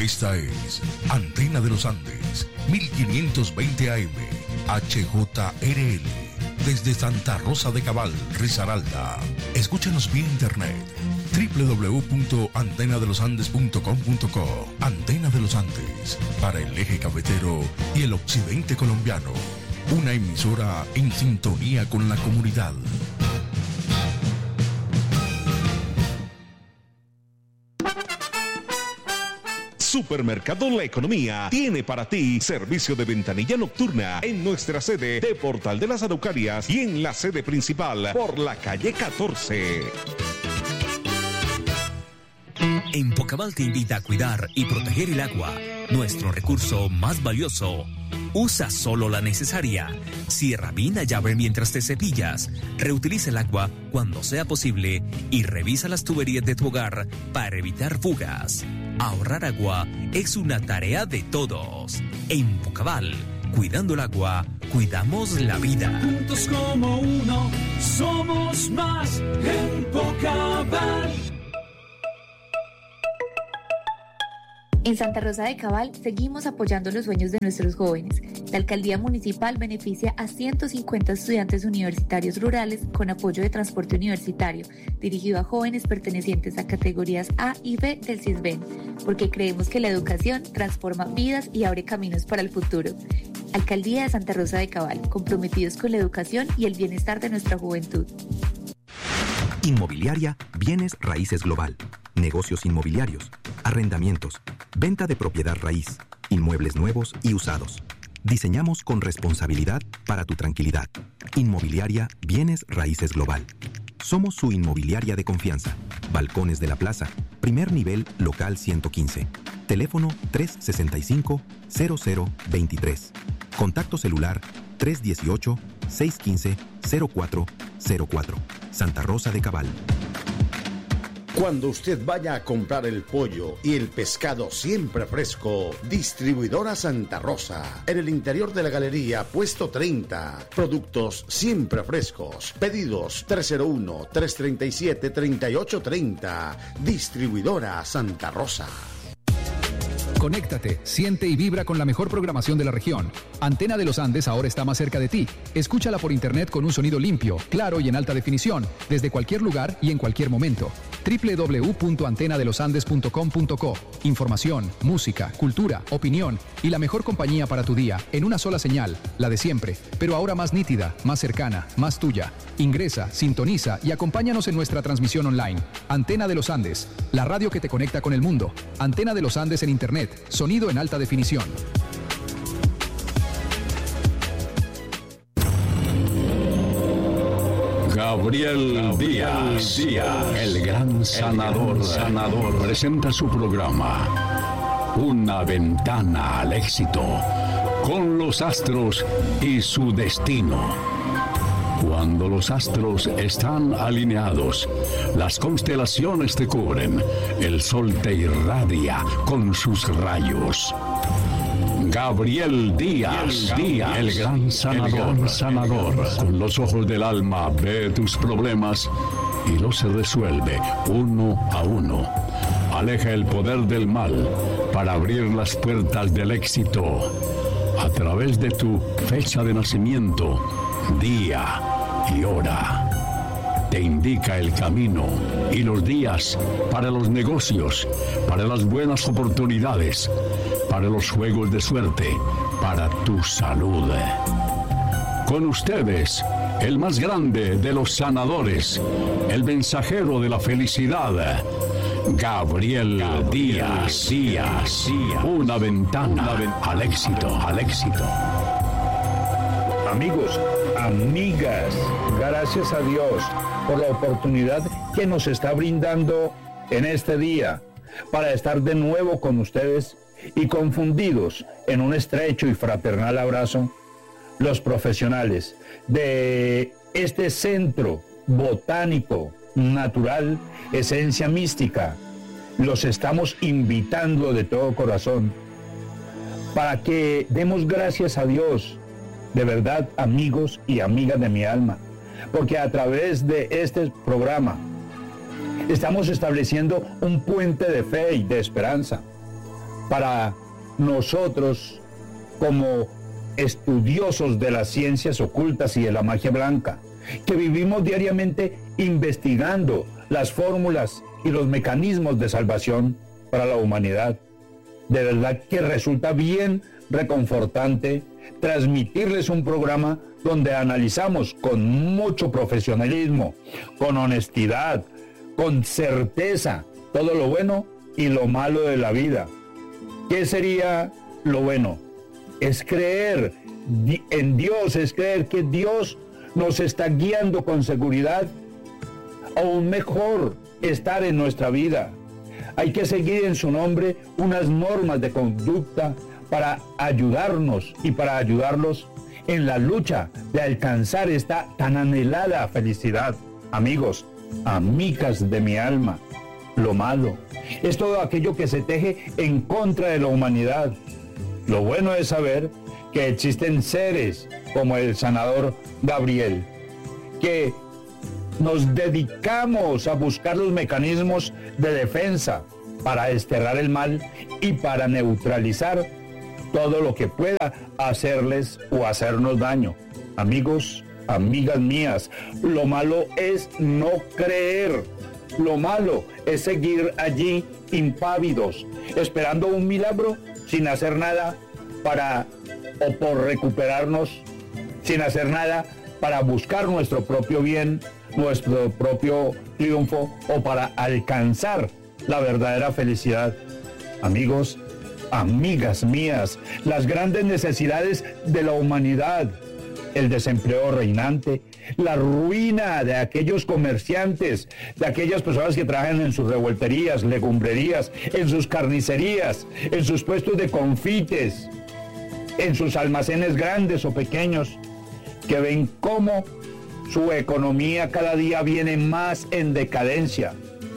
Esta es Antena de los Andes, 1520 AM, HJRL, desde Santa Rosa de Cabal, Risaralda. Escúchanos vía internet, www.antenadelosandes.com.co. Antena de los Andes, para el eje cafetero y el occidente colombiano. Una emisora en sintonía con la comunidad. Supermercado La Economía tiene para ti servicio de ventanilla nocturna en nuestra sede de Portal de las Araucarias y en la sede principal por la calle 14. Empocabal te invita a cuidar y proteger el agua, nuestro recurso más valioso. Usa solo la necesaria. Cierra bien la llave mientras te cepillas. Reutiliza el agua cuando sea posible y revisa las tuberías de tu hogar para evitar fugas. Ahorrar agua es una tarea de todos. En Pocabal, cuidando el agua, cuidamos la vida. Juntos como uno, somos más en Pocabal. En Santa Rosa de Cabal seguimos apoyando los sueños de nuestros jóvenes. La alcaldía municipal beneficia a 150 estudiantes universitarios rurales con apoyo de transporte universitario, dirigido a jóvenes pertenecientes a categorías A y B del CISBEN, porque creemos que la educación transforma vidas y abre caminos para el futuro. Alcaldía de Santa Rosa de Cabal, comprometidos con la educación y el bienestar de nuestra juventud. Inmobiliaria Bienes Raíces Global. Negocios inmobiliarios, arrendamientos, venta de propiedad raíz, inmuebles nuevos y usados. Diseñamos con responsabilidad para tu tranquilidad. Inmobiliaria Bienes Raíces Global. Somos su inmobiliaria de confianza. Balcones de la Plaza, primer nivel, local 115. Teléfono 365-0023. Contacto celular 318-615-0404. Santa Rosa de Cabal. Cuando usted vaya a comprar el pollo y el pescado siempre fresco, Distribuidora Santa Rosa, en el interior de la galería, puesto 30. Productos siempre frescos. Pedidos 301-337-3830. Distribuidora Santa Rosa. Conéctate, siente y vibra con la mejor programación de la región. Antena de los Andes ahora está más cerca de ti. Escúchala por internet con un sonido limpio, claro y en alta definición, desde cualquier lugar y en cualquier momento. www.antenadelosandes.com.co. Información, música, cultura, opinión y la mejor compañía para tu día en una sola señal, la de siempre, pero ahora más nítida, más cercana, más tuya. Ingresa, sintoniza y acompáñanos en nuestra transmisión online. Antena de los Andes, la radio que te conecta con el mundo. Antena de los Andes en internet, sonido en alta definición. Gabriel Díaz, el gran sanador, presenta su programa Una ventana al éxito, con los astros y su destino. Cuando los astros están alineados, las constelaciones te cubren, el sol te irradia con sus rayos. Gabriel Díaz, el gran sanador, con los ojos del alma ve tus problemas y los resuelve uno a uno. Aleja el poder del mal para abrir las puertas del éxito. A través de tu fecha de nacimiento, día y hora, te indica el camino y los días para los negocios, para las buenas oportunidades, para los juegos de suerte, para tu salud. Con ustedes, el más grande de los sanadores, el mensajero de la felicidad, Gabriel Díaz. Una ventana al éxito. Amigos, amigas, gracias a Dios por la oportunidad que nos está brindando en este día para estar de nuevo con ustedes y confundidos en un estrecho y fraternal abrazo, los profesionales de este centro botánico natural Esencia Mística. Los estamos invitando de todo corazón para que demos gracias a Dios, de verdad, amigos y amigas de mi alma, porque a través de este programa estamos estableciendo un puente de fe y de esperanza. para nosotros como estudiosos de las ciencias ocultas y de la magia blanca, que vivimos diariamente investigando las fórmulas y los mecanismos de salvación para la humanidad. De verdad que resulta bien reconfortante transmitirles un programa donde analizamos con mucho profesionalismo, con honestidad, con certeza, todo lo bueno y lo malo de la vida. ¿Qué sería lo bueno? Es creer en Dios, es creer que Dios nos está guiando con seguridad a un mejor estar en nuestra vida. Hay que seguir en su nombre unas normas de conducta para ayudarnos y para ayudarlos en la lucha de alcanzar esta tan anhelada felicidad. Amigos, amigas de mi alma, lo malo es todo aquello que se teje en contra de la humanidad. Lo bueno es saber que existen seres como el sanador Gabriel, que nos dedicamos a buscar los mecanismos de defensa para desterrar el mal y para neutralizar todo lo que pueda hacerles o hacernos daño. Amigos, amigas mías, lo malo es no creer. Lo malo es seguir allí impávidos, esperando un milagro sin hacer nada por recuperarnos, sin hacer nada para buscar nuestro propio bien, nuestro propio triunfo o para alcanzar la verdadera felicidad. Amigos, amigas mías, las grandes necesidades de la humanidad, el desempleo reinante, la ruina de aquellos comerciantes, de aquellas personas que trabajan en sus revuelterías, legumbrerías, en sus carnicerías, en sus puestos de confites, en sus almacenes grandes o pequeños, que ven cómo su economía cada día viene más en decadencia.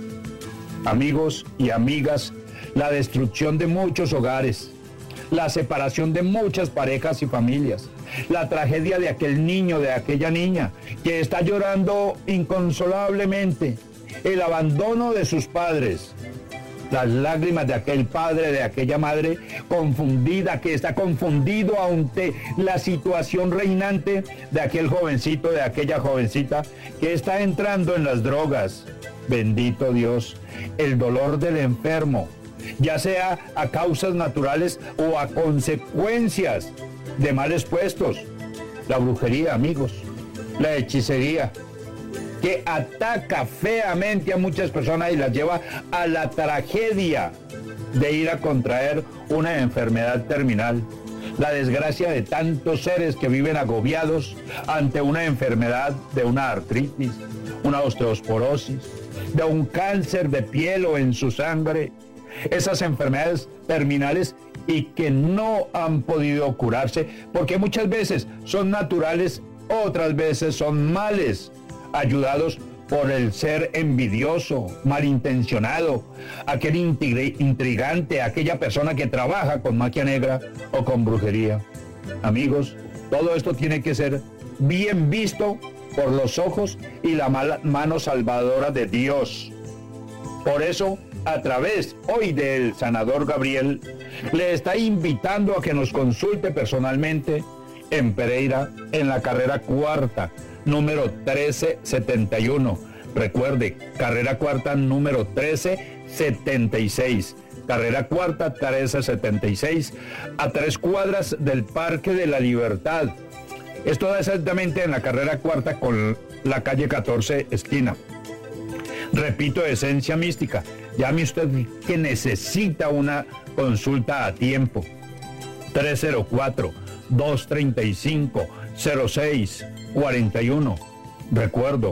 Amigos y amigas, la destrucción de muchos hogares, la separación de muchas parejas y familias, la tragedia de aquel niño, de aquella niña que está llorando inconsolablemente, el abandono de sus padres, las lágrimas de aquel padre, de aquella madre confundida, que está confundido ante la situación reinante de aquel jovencito, de aquella jovencita que está entrando en las drogas. Bendito Dios, el dolor del enfermo, ya sea a causas naturales o a consecuencias de males puestos. La brujería, amigos, la hechicería, que ataca feamente a muchas personas y las lleva a la tragedia de ir a contraer una enfermedad terminal. La desgracia de tantos seres que viven agobiados ante una enfermedad de una artritis, una osteosporosis, de un cáncer de piel o en su sangre, esas enfermedades terminales y que no han podido curarse porque muchas veces son naturales, otras veces son males, ayudados por el ser envidioso, malintencionado, aquel intrigante, aquella persona que trabaja con magia negra o con brujería. Amigos, todo esto tiene que ser bien visto por los ojos y la mano salvadora de Dios. Por eso, a través hoy del sanador Gabriel, le está invitando a que nos consulte personalmente en Pereira, en la carrera cuarta, número 1371. Recuerde, carrera cuarta, número 1376. Carrera cuarta, 1376, a 3 cuadras del Parque de la Libertad. Esto da exactamente en la carrera cuarta con la calle 14, esquina. Repito, Esencia Mística. Llame usted que necesita una consulta a tiempo. 304-235-0641. Recuerdo,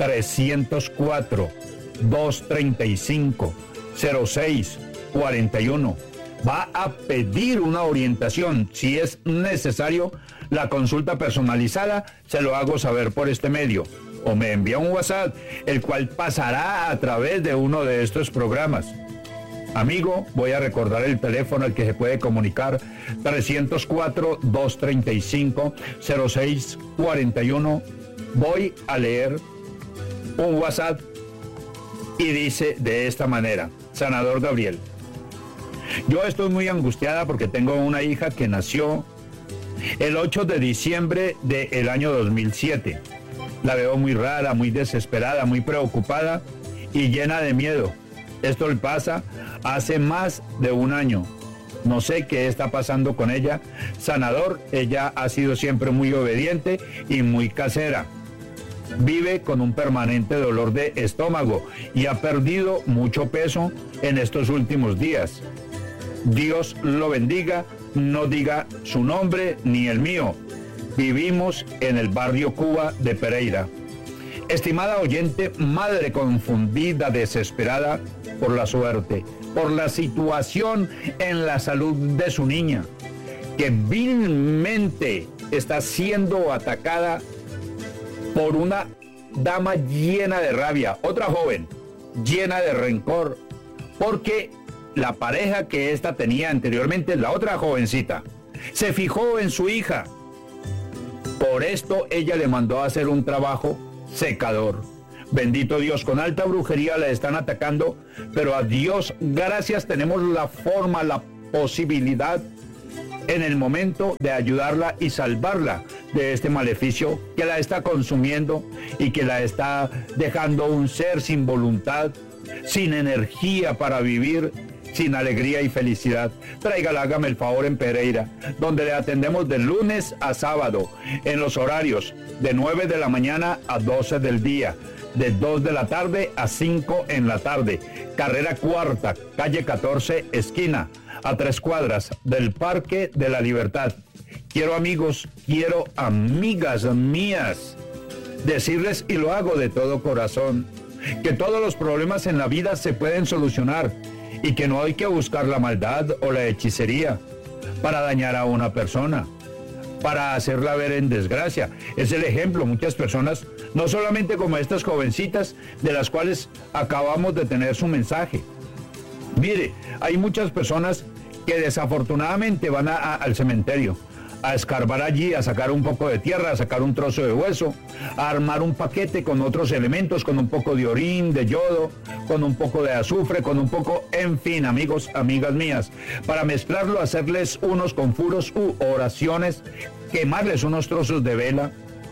304-235-0641. Va a pedir una orientación. Si es necesario la consulta personalizada, se lo hago saber por este medio. O me envía un WhatsApp, el cual pasará a través de uno de estos programas. Amigo, voy a recordar el teléfono al que se puede comunicar: 304-235-0641. Voy a leer un WhatsApp y dice de esta manera: Sanador Gabriel, Yo estoy muy angustiada porque tengo una hija que nació el 8 de diciembre del año 2007. La veo muy rara, muy desesperada, muy preocupada y llena de miedo. Esto le pasa hace más de un año. No sé qué está pasando con ella. Sanador, ella ha sido siempre muy obediente y muy casera. Vive con un permanente dolor de estómago y ha perdido mucho peso en estos últimos días. Dios lo bendiga, no diga su nombre ni el mío. Vivimos en el barrio Cuba de Pereira. Estimada oyente, madre confundida, desesperada por la suerte, por la situación en la salud de su niña, que vilmente está siendo atacada por una dama llena de rabia, otra joven llena de rencor, porque la pareja que ésta tenía anteriormente, la otra jovencita, se fijó en su hija. Por esto ella le mandó a hacer un trabajo secador. Bendito Dios, con alta brujería la están atacando, pero a Dios gracias tenemos la forma, la posibilidad en el momento de ayudarla y salvarla de este maleficio que la está consumiendo y que la está dejando un ser sin voluntad, sin energía para vivir, sin alegría y felicidad. Tráigala, hágame el favor, en Pereira, donde le atendemos de lunes a sábado, en los horarios de 9 de la mañana a 12 del día, de 2 de la tarde a 5 en la tarde. Carrera Cuarta, calle 14, esquina, a 3 cuadras del Parque de la Libertad. Quiero, amigos, quiero amigas mías, decirles, y lo hago de todo corazón, que todos los problemas en la vida se pueden solucionar y que no hay que buscar la maldad o la hechicería para dañar a una persona, para hacerla ver en desgracia. Es el ejemplo, muchas personas, no solamente como estas jovencitas de las cuales acabamos de tener su mensaje. Mire, hay muchas personas que desafortunadamente van al cementerio a escarbar allí, a sacar un poco de tierra, a sacar un trozo de hueso, a armar un paquete con otros elementos, con un poco de orín, de yodo, con un poco de azufre, con un poco, en fin, amigos, amigas mías, para mezclarlo, hacerles unos conjuros u oraciones, quemarles unos trozos de vela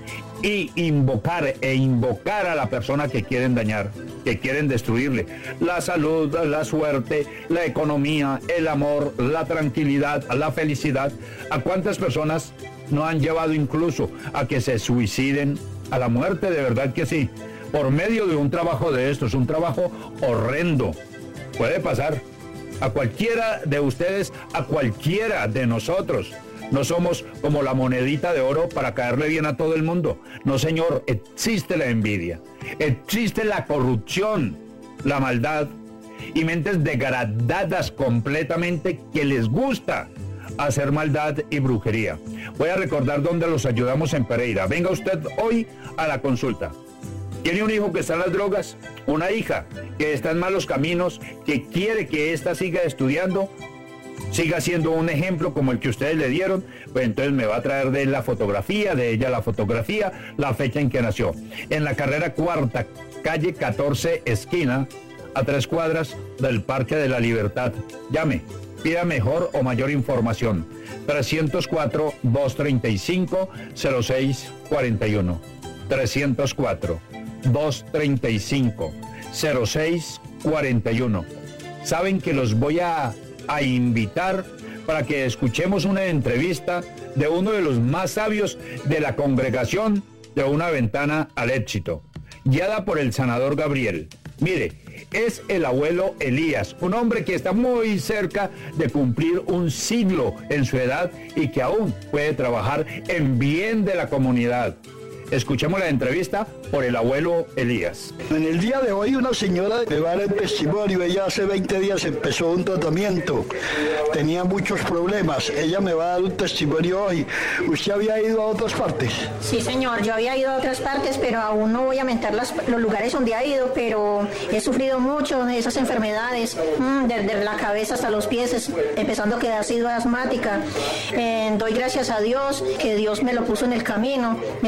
y invocar a la persona que quieren dañar, que quieren destruirle. La salud, la suerte, la economía, el amor, la tranquilidad, la felicidad. ¿A cuántas personas no han llevado incluso a que se suiciden, a la muerte? De verdad que sí, por medio de un trabajo de estos, un trabajo horrendo. Puede pasar a cualquiera de ustedes, a cualquiera de nosotros. No somos como la monedita de oro para caerle bien a todo el mundo. No, señor, existe la envidia, existe la corrupción, la maldad y mentes degradadas completamente que les gusta hacer maldad y brujería. Voy a recordar dónde los ayudamos en Pereira. Venga usted hoy a la consulta. ¿Tiene un hijo que está en las drogas? ¿Una hija que está en malos caminos, que quiere que ésta siga estudiando, siga siendo un ejemplo como el que ustedes le dieron? Pues entonces me va a traer de la fotografía, de ella la fotografía, la fecha en que nació. En la Carrera Cuarta, calle 14, esquina, a 3 cuadras del Parque de la Libertad. Llame, pida mejor o mayor información. 304-235-0641. 304-235-0641. Saben que los voy a invitar para que escuchemos una entrevista de uno de los más sabios de la congregación de Una Ventana al Éxito, guiada por el sanador Gabriel. Mire, es el abuelo Elías, un hombre que está muy cerca de cumplir un siglo en su edad y que aún puede trabajar en bien de la comunidad. Escuchemos la entrevista por el abuelo Elías. En el día de hoy una señora me va a dar el testimonio. Ella hace 20 días empezó un tratamiento, tenía muchos problemas. Ella me va a dar un testimonio hoy. ¿Usted había ido a otras partes? Sí, señor, yo había ido a otras partes, pero aún no voy a mentar los lugares donde he ido, pero he sufrido mucho de esas enfermedades, desde la cabeza hasta los pies, empezando a quedar sido asmática. Doy gracias a Dios, que Dios me lo puso en el camino, me está yendo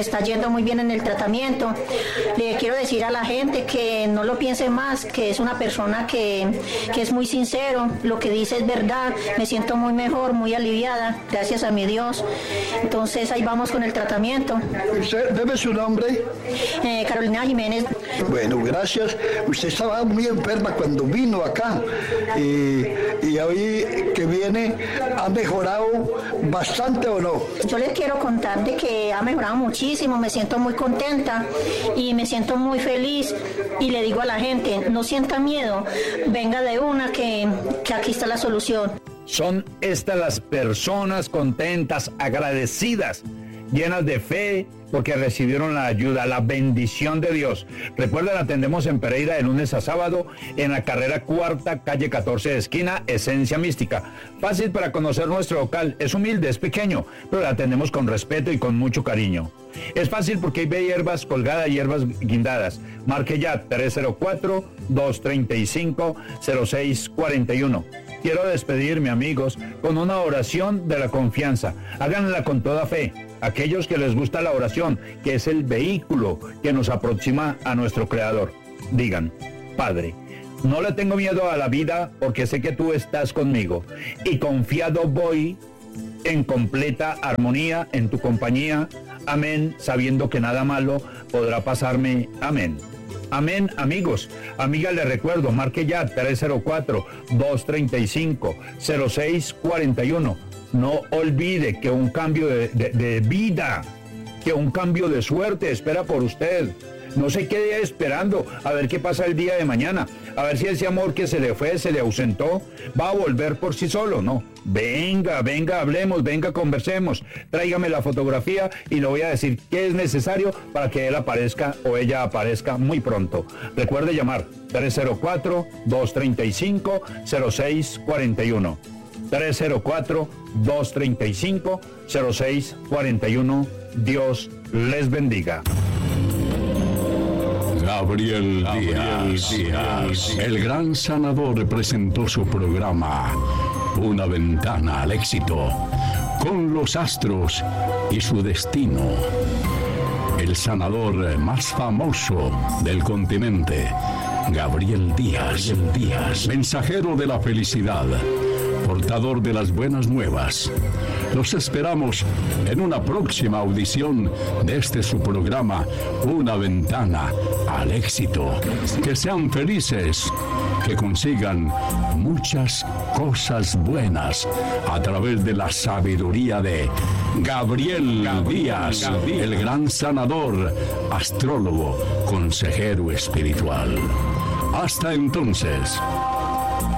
ido muy bien en el tratamiento. Le quiero decir a la gente que no lo piense más, que es una persona que es muy sincero, lo que dice es verdad, me siento muy mejor, muy aliviada, gracias a mi Dios. Entonces ahí vamos con el tratamiento. ¿Usted debe su nombre? Carolina Jiménez. Bueno, gracias. Usted estaba muy enferma cuando vino acá y hoy que viene ha mejorado bastante, ¿o no? Yo les quiero contar de que ha mejorado muchísimo, me siento muy contenta y me siento muy feliz y le digo a la gente, no sienta miedo, venga de una que aquí está la solución. Son estas las personas contentas, agradecidas, llenas de fe, porque recibieron la ayuda, la bendición de Dios. Recuerden, atendemos en Pereira de lunes a sábado, en la carrera cuarta, calle 14 de esquina, Esencia Mística. Fácil para conocer nuestro local, es humilde, es pequeño, pero la atendemos con respeto y con mucho cariño. Es fácil porque hay hierbas colgadas, hierbas guindadas. Marque ya 304-235-0641. Quiero despedirme, amigos, con una oración de la confianza. Háganla con toda fe. Aquellos que les gusta la oración, que es el vehículo que nos aproxima a nuestro Creador. Digan, Padre, no le tengo miedo a la vida porque sé que tú estás conmigo. Y confiado voy en completa armonía en tu compañía. Amén, sabiendo que nada malo podrá pasarme. Amén. Amén, amigos. Amigas, les recuerdo, marque ya 304-235-0641. No olvide que un cambio de vida, que un cambio de suerte espera por usted. No se quede esperando a ver qué pasa el día de mañana, a ver si ese amor que se le fue, se le ausentó, va a volver por sí solo. No, venga, hablemos, venga, conversemos, tráigame la fotografía y le voy a decir qué es necesario para que él aparezca o ella aparezca muy pronto. Recuerde llamar 304-235-0641. 304-235-0641. Dios les bendiga. Gabriel Díaz, el gran sanador, presentó su programa Una ventana al éxito, con los astros y su destino. El sanador más famoso del continente, Gabriel Díaz, mensajero de la felicidad, portador de las buenas nuevas. Los esperamos en una próxima audición de su programa, Una ventana al éxito. Que sean felices, que consigan muchas cosas buenas a través de la sabiduría de Gabriel Díaz, el gran sanador, astrólogo, consejero espiritual. Hasta entonces.